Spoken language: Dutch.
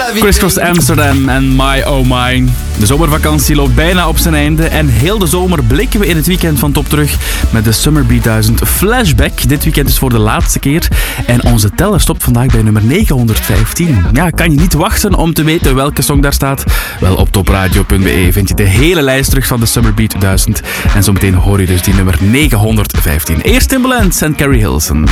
Crisscross Amsterdam en My Oh Mine. De zomervakantie loopt bijna op zijn einde en heel de zomer blikken we in het weekend van top terug met de Summer Beat 1000 Flashback. Dit weekend is voor de laatste keer en onze teller stopt vandaag bij nummer 915. Ja, kan je niet wachten om te weten welke song daar staat? Wel, op topradio.be vind je de hele lijst terug van de Summer Beat 1000 en zometeen hoor je dus die nummer 915. Eerst Timbaland en Carrie Hilson.